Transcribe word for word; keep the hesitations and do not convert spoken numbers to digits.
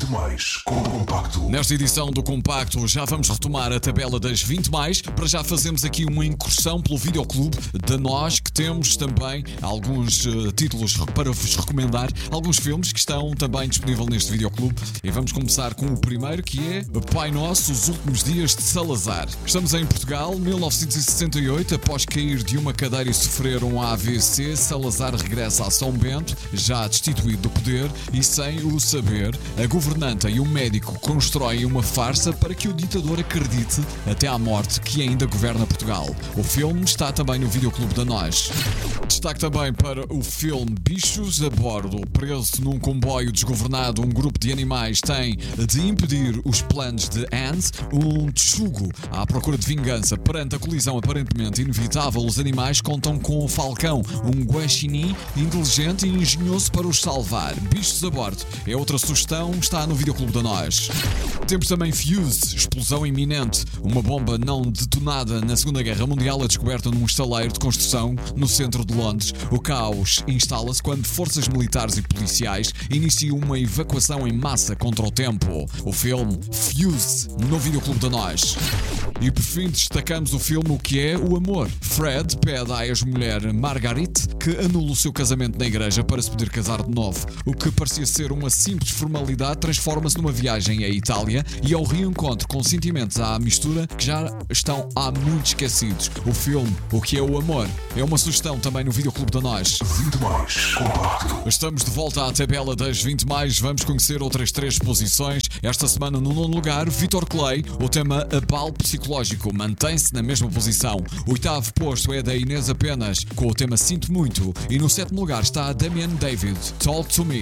mais com o Compacto. Nesta edição do Compacto já vamos retomar a tabela das vinte mais. Para já fazemos aqui uma incursão pelo videoclube da Nós, que temos também alguns uh, títulos para vos recomendar, alguns filmes que estão também disponíveis neste videoclube. E vamos começar com o primeiro, que é Pai Nosso, os últimos dias de Salazar. Estamos em Portugal, mil novecentos e sessenta e oito. Após cair de uma cadeira e sofrer um A V C, Salazar regressa a São Bento, já destituído do poder e sem o saber. A governanta e o médico constroem uma farsa para que o ditador acredite até à morte que ainda governa Portugal. O filme está também no videoclube da Nós. Destaque também para o filme Bichos a Bordo. Preso num comboio desgovernado, um grupo de animais tem de impedir os planos de Hans, um tchugo à procura de vingança. Perante a colisão aparentemente inevitável, os animais contam com o Falcão, um guaxinim inteligente e engenhoso para os salvar. Bichos a Bordo é outra sugestão, está no videoclube da Nós. Temos também Fuse, explosão iminente. Uma bomba não detonada na Segunda Guerra Mundial é descoberta num estaleiro de construção no centro de Londres. O caos instala-se quando forças militares e policiais iniciam uma evacuação em massa contra o tempo. O filme Fuse, no videoclube da Nós. E por fim destacamos o filme O que é o Amor. Fred pede à ex-mulher Marguerite que anule o seu casamento na igreja para se poder casar de novo. O que parecia ser uma simples formalidade transforma-se numa viagem à Itália e ao reencontro com sentimentos à mistura que já estão há muito esquecidos. O filme O que é o Amor é uma sugestão também no videoclube da Nós. vinte mais Compacto. Estamos de volta à tabela das vinte mais. Vamos conhecer outras três posições. Esta semana no nono lugar, Vitor Clay. O tema Abalo Psicológico mantém-se na mesma posição. O oitavo posto é da Inês Apenas com o tema Sinto Muito. E no sétimo lugar está Damian David, Talk to Me.